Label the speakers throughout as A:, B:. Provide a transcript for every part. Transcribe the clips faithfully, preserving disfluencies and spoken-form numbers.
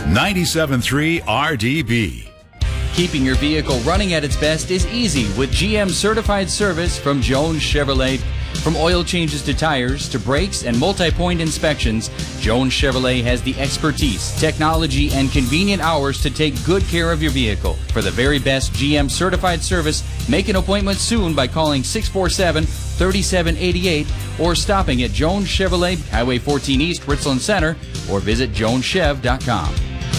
A: ninety-seven point three R D B.
B: Keeping your vehicle running at its best is easy with G M certified service from Jones Chevrolet. From oil changes to tires to brakes and multi-point inspections, Jones Chevrolet has the expertise, technology, and convenient hours to take good care of your vehicle. For the very best G M certified service, make an appointment soon by calling six four seven, three seven eight eight or stopping at Jones Chevrolet, Highway fourteen East, Richland Center, or visit jones chev dot com.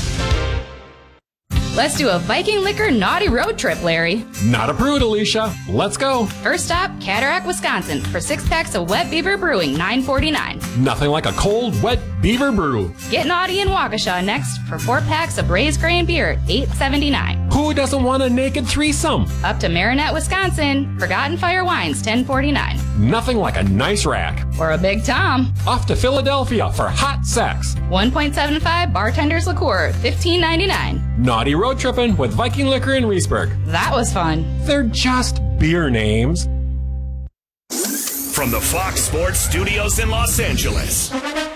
C: Let's do a Viking Liquor naughty road trip, Larry.
D: Not approved, Alicia. Let's go.
C: First stop, Cataract, Wisconsin, for six packs of Wet Beaver Brewing, nine forty-nine.
D: Nothing like a cold, wet Beaver brew.
C: Get naughty in Waukesha next for four packs of Braised Grain Beer, eight seventy-nine.
D: Who doesn't want a naked threesome?
C: Up to Marinette, Wisconsin, Forgotten Fire Wines, ten forty-nine.
D: Nothing like a nice rack.
C: Or a Big Tom.
D: Off to Philadelphia for hot sex.
C: one point seven five Bartender's Liqueur, fifteen ninety-nine.
D: Naughty road tripping with Viking Liquor in Reesburg.
C: That was fun.
D: They're just beer names.
E: From the Fox Sports Studios in Los Angeles,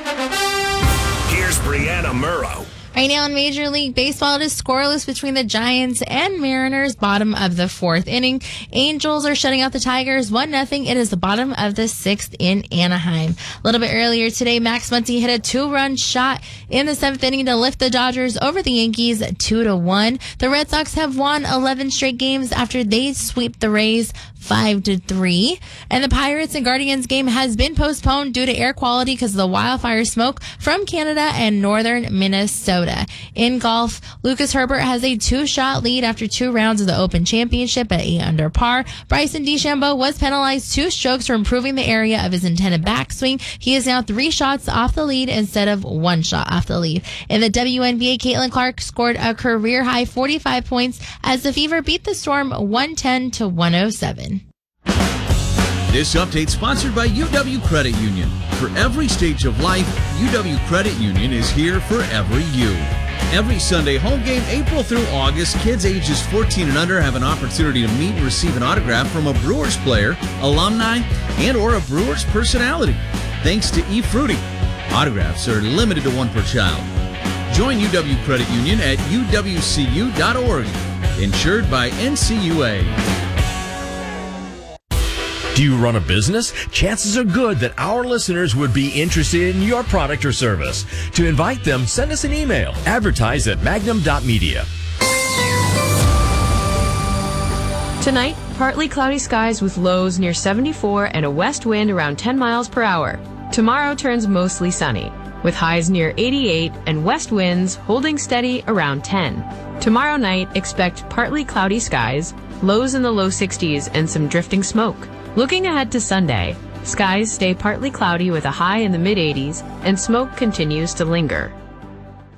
E: here's Brianna Murrow.
F: Right now in Major League Baseball, it is scoreless between the Giants and Mariners, bottom of the fourth inning. Angels are shutting out the Tigers one nothing. It is the bottom of the sixth in Anaheim. A little bit earlier today, Max Muncy hit a two-run shot in the seventh inning to lift the Dodgers over the Yankees two to one. The Red Sox have won eleven straight games after they sweep the Rays five to three. And the Pirates and Guardians game has been postponed due to air quality because of the wildfire smoke from Canada and northern Minnesota. In golf, Lucas Herbert has a two-shot lead after two rounds of the Open Championship at eight under par. Bryson DeChambeau was penalized two strokes for improving the area of his intended backswing. He is now three shots off the lead instead of one shot off the lead. In the W N B A, Caitlin Clark scored a career-high forty-five points as the Fever beat the Storm one ten to one oh seven.
G: This update sponsored by U W Credit Union. For every stage of life, U W Credit Union is here for every you. Every Sunday home game, April through August, kids ages fourteen and under have an opportunity to meet and receive an autograph from a Brewers player, alumni, and or a Brewers personality. Thanks to eFruity. Autographs are limited to one per child. Join U W Credit Union at U W C U dot org. Insured by N C U A.
H: Do you run a business? Chances are good that our listeners would be interested in your product or service. To invite them, send us an email. Advertise at magnum dot media.
I: Tonight, partly cloudy skies with lows near seventy-four and a west wind around ten miles per hour. Tomorrow turns mostly sunny, with highs near eighty-eight and west winds holding steady around ten. Tomorrow night, expect partly cloudy skies, lows in the low sixties, and some drifting smoke. Looking ahead to Sunday, skies stay partly cloudy with a high in the mid-eighties, and smoke continues to linger.